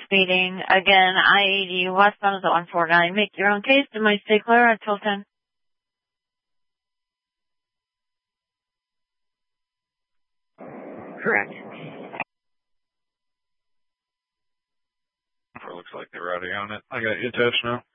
speeding. Again, I-80 westbound is at 149. Make your own case. It might stay clear until 10. Correct. Looks like they're already on it. I got you attached now.